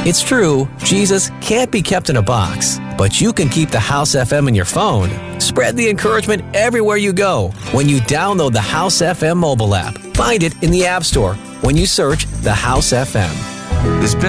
It's true, Jesus can't be kept in a box, but you can keep the House FM in your phone. Spread the encouragement everywhere you go when you download the House FM mobile app. Find it in the App Store when you search the House FM. There's been